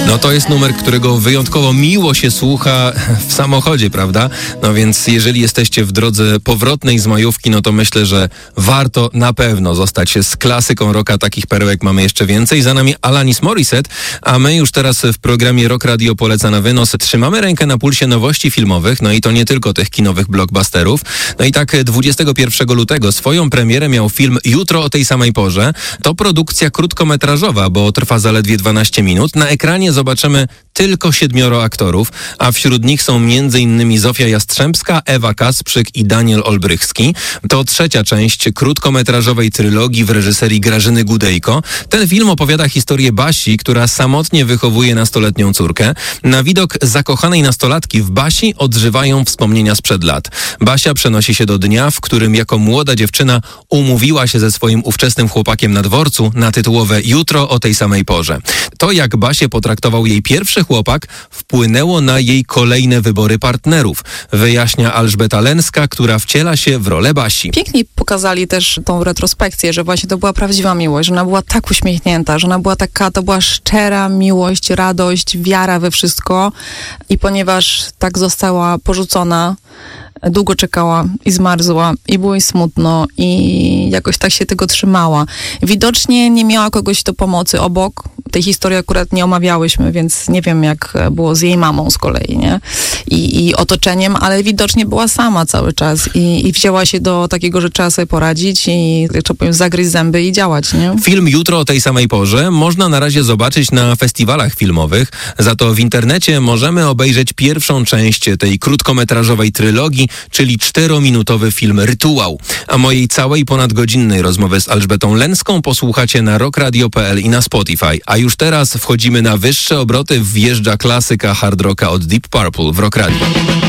No to jest numer, którego wyjątkowo miło się słucha w samochodzie, prawda? No więc jeżeli jesteście w drodze powrotnej z majówki, no to myślę, że warto na pewno zostać z klasyką rocka. Takich perełek mamy jeszcze więcej. Za nami Alanis Morissette, a my już teraz w programie Rock Radio Poleca na wynos trzymamy rękę na pulsie nowości filmowych, no i to nie tylko tych kinowych blockbusterów. No i tak 21 lutego swoją premierę miał film Jutro o tej samej porze. To produkcja krótkometrażowa, bo trwa zaledwie 12 minut. Na ekranie zobaczymy tylko 7 aktorów, a wśród nich są m.in. Zofia Jastrzębska, Ewa Kasprzyk i Daniel Olbrychski. To trzecia część krótkometrażowej trylogii w reżyserii Grażyny Gudejko. Ten film opowiada historię Basi, która samotnie wychowuje nastoletnią córkę. Na widok zakochanej nastolatki w Basi odżywają wspomnienia sprzed lat. Basia przenosi się do dnia, w którym jako młoda dziewczyna umówiła się ze swoim ówczesnym chłopakiem na dworcu na tytułowe Jutro o tej samej porze. To, jak Basię potraktował jej pierwszy chłopak, wpłynęło na jej kolejne wybory partnerów, wyjaśnia Elżbieta Lęska, która wciela się w rolę Basi. Pięknie pokazali też tą retrospekcję, że właśnie to była prawdziwa miłość, że ona była tak uśmiechnięta, że ona była taka, to była szczera miłość, radość, wiara we wszystko i ponieważ tak została porzucona, długo czekała i zmarzła i było jej smutno i jakoś tak się tego trzymała. Widocznie nie miała kogoś do pomocy obok. Tej historii akurat nie omawiałyśmy, więc nie wiem, jak było z jej mamą z kolei, nie? I otoczeniem, ale widocznie była sama cały czas i wzięła się do takiego, że trzeba sobie poradzić i, jak to powiem, zagryźć zęby i działać, nie? Film Jutro o tej samej porze można na razie zobaczyć na festiwalach filmowych, za to w internecie możemy obejrzeć pierwszą część tej krótkometrażowej trylogii, czyli 4-minutowy film Rytuał. A mojej całej ponadgodzinnej rozmowy z Elżbietą Lęską posłuchacie na rockradio.pl i na Spotify. A już teraz wchodzimy na wyższe obroty, wjeżdża klasyka hard rocka od Deep Purple w Rock Radio.